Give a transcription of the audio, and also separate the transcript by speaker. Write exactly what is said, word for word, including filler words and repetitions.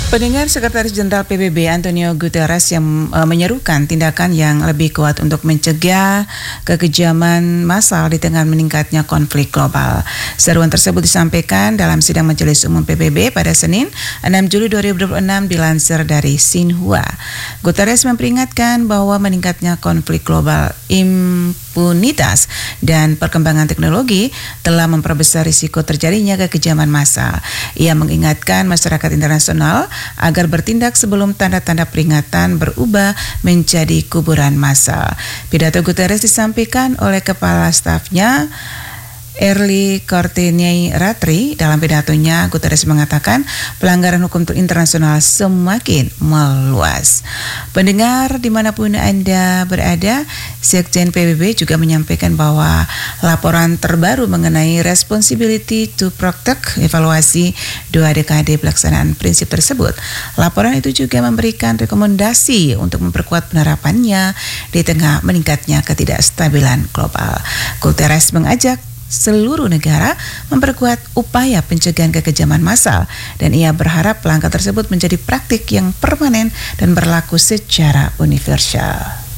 Speaker 1: Pendengar, Sekretaris Jenderal P B B Antonio Guterres yang uh, menyerukan tindakan yang lebih kuat untuk mencegah kekejaman massal di tengah meningkatnya konflik global. Seruan tersebut disampaikan dalam sidang Majelis Umum P B B pada Senin enam Juli dua ribu dua puluh enam dilansir dari Xinhua. Guterres memperingatkan bahwa meningkatnya konflik global, impunitas, dan perkembangan teknologi telah memperbesar risiko terjadinya kekejaman massal. Ia mengingatkan masyarakat internasional agar bertindak sebelum tanda-tanda peringatan berubah menjadi kuburan massal. Pidato Guterres disampaikan oleh Kepala Stafnya Early Courtney Ratri. Dalam pidatonya, Guterres mengatakan pelanggaran hukum internasional semakin meluas. Pendengar dimanapun Anda berada, Sekjen P B B juga menyampaikan bahwa laporan terbaru mengenai Responsibility to Protect evaluasi dua dekade pelaksanaan prinsip tersebut. Laporan itu juga memberikan rekomendasi untuk memperkuat penerapannya di tengah meningkatnya ketidakstabilan global. Guterres mengajak seluruh negara memperkuat upaya pencegahan kekejaman massal, dan ia berharap langkah tersebut menjadi praktik yang permanen dan berlaku secara universal.